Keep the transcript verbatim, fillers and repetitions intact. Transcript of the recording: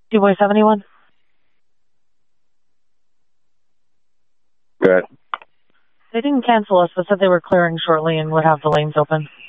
Du Bois seventy-one. Good. They didn't cancel us, but said they were clearing shortly and would have the lanes open.